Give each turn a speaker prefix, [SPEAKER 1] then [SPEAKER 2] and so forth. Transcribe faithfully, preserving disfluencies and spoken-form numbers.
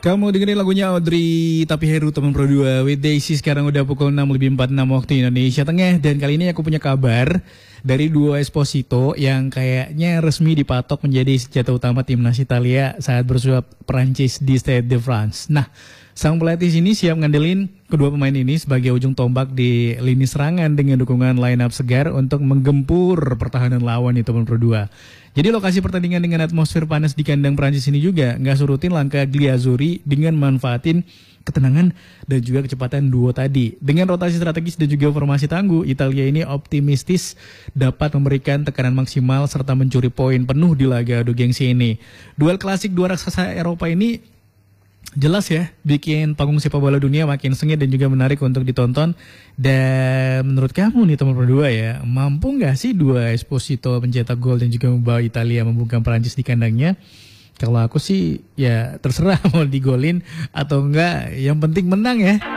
[SPEAKER 1] Kamu dengerin lagunya Audrey Tapi Heru teman Pro dua with Daisy. Sekarang udah pukul enam lebih empat puluh enam waktu Indonesia Tengah. Dan kali ini aku punya kabar dari duo Esposito yang kayaknya resmi dipatok menjadi senjata utama timnas Italia saat bersuap Perancis di Stade de France. Nah, sang pelatih sini siap ngandelin kedua pemain ini sebagai ujung tombak di lini serangan dengan dukungan line up segar untuk menggempur pertahanan lawan di teman Pro dua. Jadi lokasi pertandingan dengan atmosfer panas di kandang Prancis ini juga nggak surutin langkah Gliazzurri dengan manfaatin ketenangan dan juga kecepatan duo tadi. Dengan rotasi strategis dan juga formasi tangguh, Italia ini optimistis dapat memberikan tekanan maksimal serta mencuri poin penuh di laga adu gengsi ini. Duel klasik dua raksasa Eropa ini jelas ya bikin panggung sepak bola dunia makin sengit dan juga menarik untuk ditonton. Dan menurut kamu nih teman berdua ya, mampu nggak sih dua Esposito mencetak gol dan juga membawa Italia membungkam Perancis di kandangnya? Kalau aku sih ya terserah mau digolin atau enggak, yang penting menang ya.